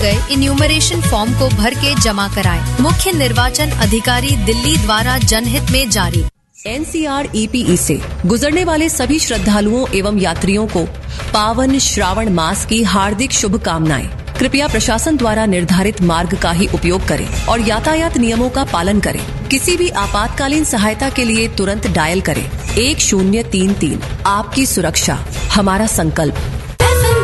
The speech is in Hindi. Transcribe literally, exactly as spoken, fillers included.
गए इन्यूमरेशन फॉर्म को भर के जमा कराएं। मुख्य निर्वाचन अधिकारी दिल्ली द्वारा जनहित में जारी। N C R E P E से गुजरने वाले सभी श्रद्धालुओं एवं यात्रियों को पावन श्रावण मास की हार्दिक शुभकामनाएं। कृपया प्रशासन द्वारा निर्धारित मार्ग का ही उपयोग करें और यातायात नियमों का पालन करें। किसी भी आपातकालीन सहायता के लिए तुरंत डायल करें एक शून्य तीन तीन। आपकी सुरक्षा हमारा संकल्प।